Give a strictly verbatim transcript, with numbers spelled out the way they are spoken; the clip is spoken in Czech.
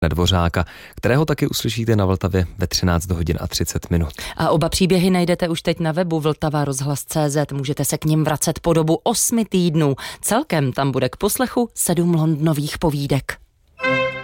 Dvořáka, kterého taky uslyšíte na Vltavě ve třináct hodin a třicet minut. A oba příběhy najdete už teď na webu vltava rozhlas tečka cé zet. Můžete se k nim vracet po dobu osmi týdnů. Celkem tam bude k poslechu sedm Londnových povídek.